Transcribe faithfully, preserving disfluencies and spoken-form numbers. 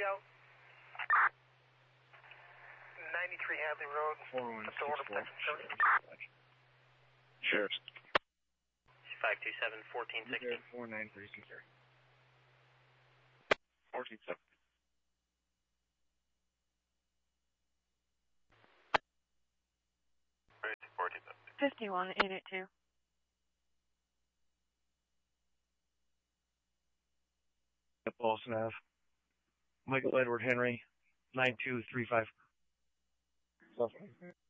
out. ninety-three Hadley Road. four one six four. Sheriff's. five two seven, fourteen sixty. four nine three six. fourteen seven. fourteen seven. fifty-one eight eight two. Paulson Ave. Michael Edward Henry, nine two three five.